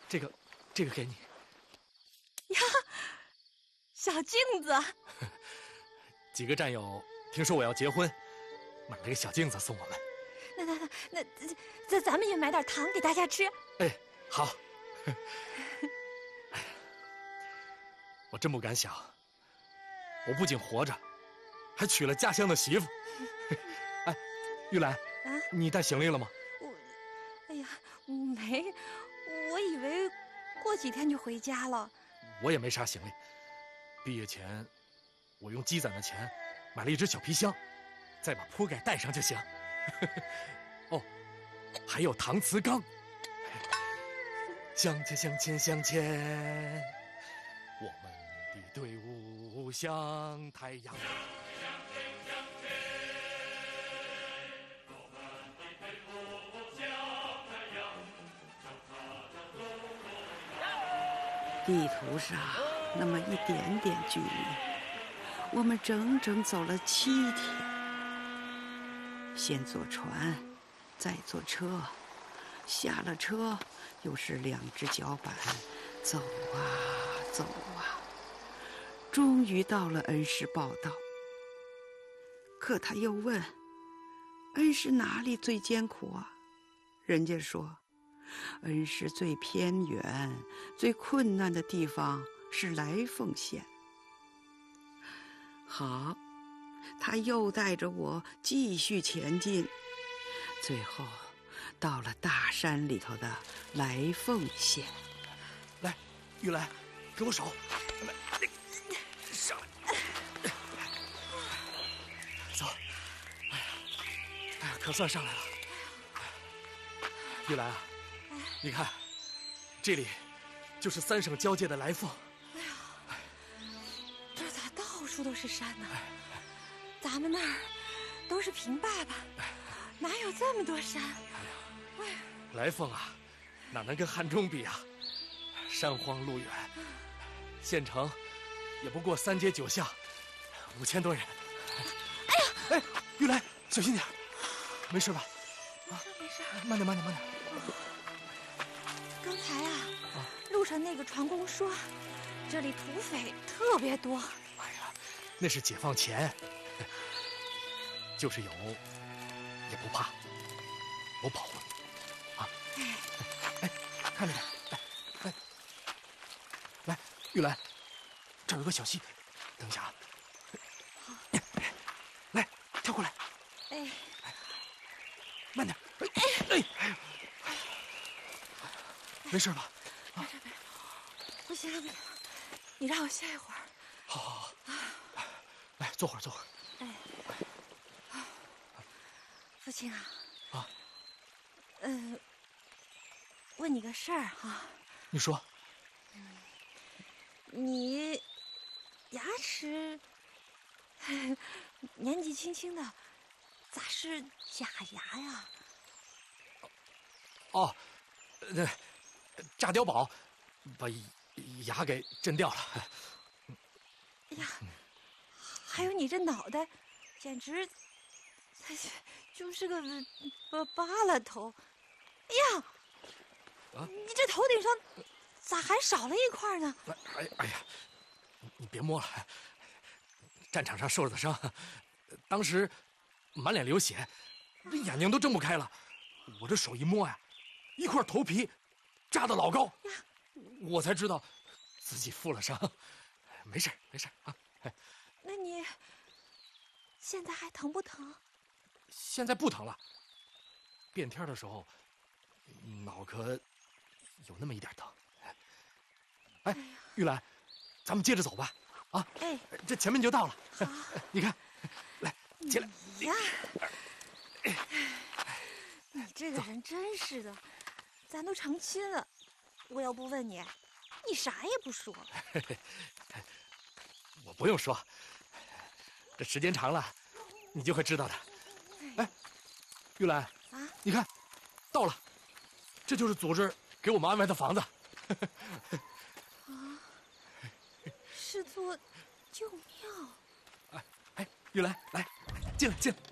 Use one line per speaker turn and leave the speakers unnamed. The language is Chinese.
这个给你。
呀，小镜子。
几个战友听说我要结婚，买了个小镜子送我们。
那咱们也买点糖给大家吃。
哎，好。哎呀，我真不敢想，我不仅活着，还娶了家乡的媳妇。哎，玉兰，你带行李了吗？
哎呀，没，我以为过几天就回家了。
我也没啥行李，毕业前我用积攒的钱买了一只小皮箱，再把铺盖带上就行。哦，还有搪瓷缸。向前向前向前，我们的队伍像太阳。
地图上那么一点点距离，我们整整走了7天。先坐船，再坐车，下了车又是2只脚板，走啊走啊，终于到了恩施报道。可他又问，恩施哪里最艰苦啊？人家说，恩施最偏远、最困难的地方是来凤县。好，他又带着我继续前进，最后到了大山里头的来凤县。
来，玉兰，给我手，来，上来，走。哎呀，可算上来了。玉兰啊，你看，这里就是3省交界的来凤。
哎呀，这咋到处都是山呢？咱们那儿都是平坝坝，哪有这么多山？哎呀，
来凤啊，哪能跟汉中比啊？山荒路远，县城也不过3街9巷，5000多人。
哎呀，
哎，玉兰，小心点，没事吧？
没事，
慢点，慢点，慢点。
刚才路上那个船工说，这里土匪特别多。
哎呀，那是解放前，就是有也不怕，我保护你啊！哎，看着点，来，玉兰，这儿有个小溪，等一下啊。
好，
来，跳过来。
哎，
慢点。哎，没事吧？
没事，不行了，你让我歇一会儿。
好，来，坐会儿。
哎，父亲啊。
啊。
问你个事儿哈。
你说。
你牙齿年纪轻轻的，咋是假牙呀？
哦，那炸碉堡把牙给震掉了。
哎呀，还有你这脑袋，简直就是个疤了头。哎呀，你这头顶上咋还少了一块呢？
哎呀，你别摸了，战场上受的伤，当时满脸流血，这眼睛都睁不开了。我这手一摸呀，一块头皮扎得老高，我才知道自己负了伤。没事啊。
那你现在还疼不疼？
现在不疼了，变天的时候脑壳有那么一点疼。哎，玉兰，咱们接着走吧。啊，
哎，
这前面就到了。
好，
你看，来，起来。
呀，你这个人真是的，咱都成亲了，我要不问你，你啥也不说。
我不用说，这时间长了，你就会知道的。哎，玉兰啊，你看，到了，这就是组织给我们安排的房子。
啊，是座旧庙。
哎，玉兰，来，进来。